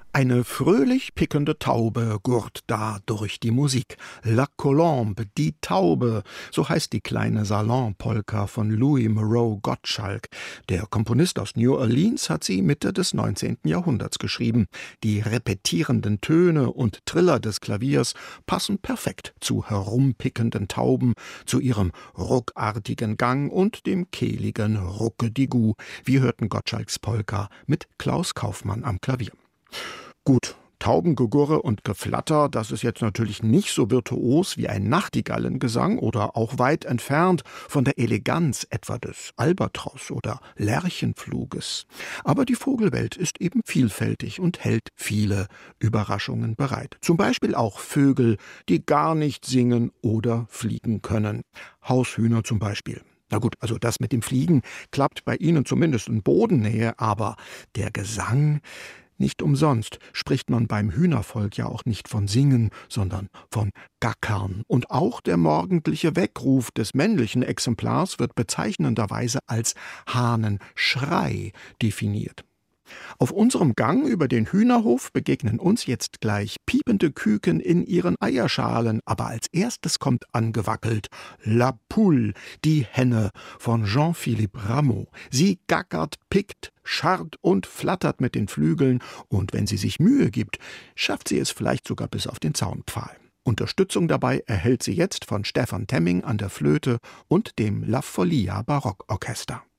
Eine fröhlich pickende Taube gurrt da durch die Musik. La Colombe, die Taube, so heißt die kleine Salonpolka von Louis Moreau Gottschalk. Der Komponist aus New Orleans hat sie Mitte des 19. Jahrhunderts geschrieben. Die repetierenden Töne und Triller des Klaviers passen perfekt zu herumpickenden Tauben, zu ihrem ruckartigen Gang und dem kehligen Ruckedigu. Wir hörten Gottschalks Polka mit Klaus Kaufmann am Klavier. Gut, Taubengegurre und Geflatter, das ist jetzt natürlich nicht so virtuos wie ein Nachtigallengesang oder auch weit entfernt von der Eleganz etwa des Albatros oder Lerchenfluges. Aber die Vogelwelt ist eben vielfältig und hält viele Überraschungen bereit. Zum Beispiel auch Vögel, die gar nicht singen oder fliegen können. Haushühner zum Beispiel. Na gut, also das mit dem Fliegen klappt bei ihnen zumindest in Bodennähe, aber der Gesang... Nicht umsonst spricht man beim Hühnervolk ja auch nicht von Singen, sondern von Gackern. Und auch der morgendliche Weckruf des männlichen Exemplars wird bezeichnenderweise als Hahnenschrei definiert. Auf unserem Gang über den Hühnerhof begegnen uns jetzt gleich piepende Küken in ihren Eierschalen, aber als erstes kommt angewackelt La Poule, die Henne von Jean-Philippe Rameau. Sie gackert, pickt, scharrt und flattert mit den Flügeln und wenn sie sich Mühe gibt, schafft sie es vielleicht sogar bis auf den Zaunpfahl. Unterstützung dabei erhält sie jetzt von Stefan Temming an der Flöte und dem La Folia Barockorchester.